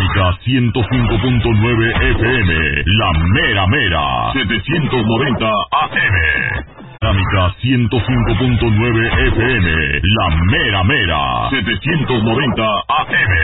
Dinámica 105.9 FM, la mera mera, 790 AM. Dinámica 105.9 FM, la mera mera, 790 AM.